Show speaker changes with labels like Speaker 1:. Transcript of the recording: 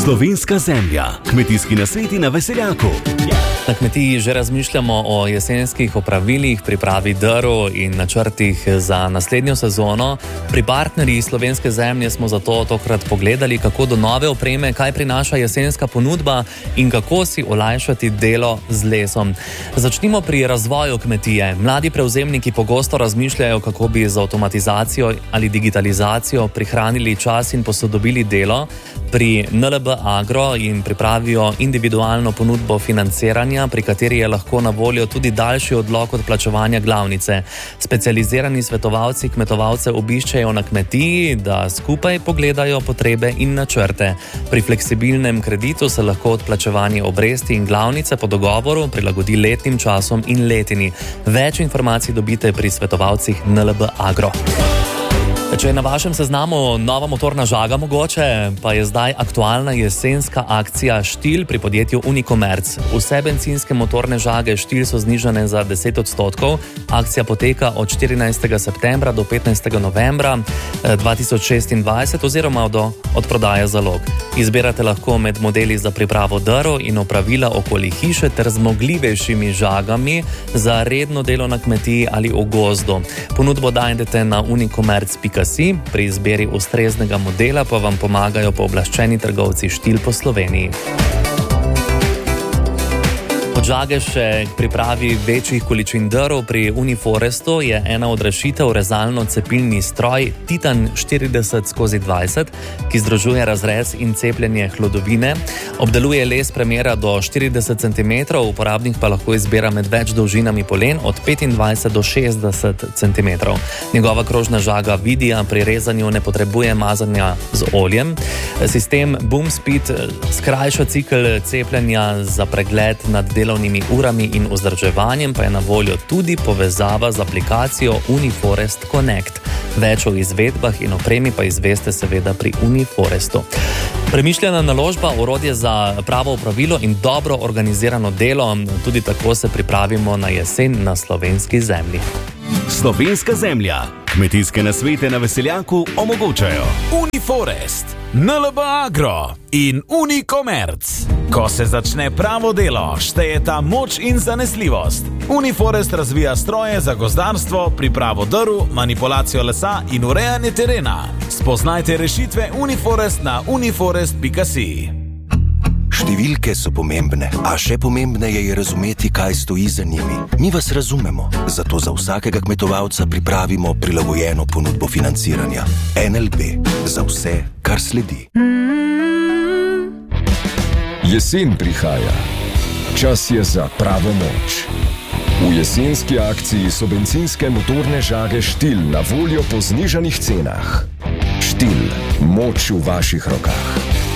Speaker 1: Slovenska zemlja, kmetijski nasveti na Veseljaku.
Speaker 2: Na kmetiji že razmišljamo o jesenskih opravilih, pripravi drv in načrtih za naslednjo sezono. Pri partnerji Slovenske zemlje smo zato tokrat pogledali, kako do nove opreme, kaj prinaša jesenska ponudba in kako si olajšati delo z lesom. Začnimo pri razvoju kmetije. Mladi prevzemniki pogosto razmišljajo, kako bi z avtomatizacijo ali digitalizacijo prihranili čas in posodobili delo. Pri NLB Agro jim pripravijo individualno ponudbo financiranja, pri kateri je lahko na voljo tudi daljši odlog od plačevanja glavnice. Specializirani svetovalci kmetovalce obiščejo na kmetiji, da skupaj pogledajo potrebe in načrte. Pri fleksibilnem kreditu se lahko odplačevanje obresti in glavnice po dogovoru prilagodi letnim časom in letini. Več informacij dobite pri svetovalcih NLB Agro. Če je na vašem seznamu nova motorna žaga mogoče, pa je zdaj aktualna jesenska akcija Štil pri podjetju Unicomerc. Vse bencinske motorne žage Štil so znižane za 10%. Akcija poteka od 14. septembra do 15. novembra 2026 oziroma do odprodaje zalog. Izbirate lahko med modeli za pripravo drv in opravila okoli hiše ter zmogljivejšimi žagami za redno delo na kmetiji ali v gozdu. Ponudbo najdete na unicomerc.si. Pri izbiri ustreznega modela pa vam pomagajo pooblaščeni trgovci Štil po Sloveniji. Od žage še k pripravi večjih količin drv pri Uniforestu je ena od rešitev rezalno-cepilni stroj Titan 40/20, ki združuje razrez in cepljenje hlodovine. Obdeluje les premera do 40 cm, uporabnik pa lahko izbira med več dolžinami polen od 25 do 60 cm. Njegova krožna žaga Vidija pri rezanju ne potrebuje mazanja z oljem. Sistem BoomSpeed skrajša cikel cepljenja. Za pregled nad delovnimi urami in vzdrževanjem pa je na voljo tudi povezava z aplikacijo Uniforest Connect. Več o izvedbah in opremi pa izveste seveda pri Uniforestu. Premišljena naložba, orodje za pravo opravilo in dobro organizirano delo, tudi tako se pripravimo na jesen na slovenski zemlji.
Speaker 1: Slovenska zemlja, kmetijske nasvete na Veseljaku omogočajo
Speaker 3: Uniforest, NLB Agro in Unicomerc. Ko se začne pravo delo, štejeta moč in zanesljivost. Uniforest razvija stroje za gozdarstvo, pripravo drv, manipulacijo lesa in urejanje terena. Spoznajte rešitve Uniforest na uniforest.si.
Speaker 4: Številke so pomembne, a še pomembneje je razumeti, kaj stoji za njimi. Mi vas razumemo, zato za vsakega kmetovalca pripravimo prilagojeno ponudbo financiranja. NLB, za vse, kar sledi.
Speaker 5: Jesen prihaja. Čas je za pravo moč. V jesenski akciji so bencinske motorne žage Štil na voljo po znižanih cenah. Štil, moč v vaših rokah.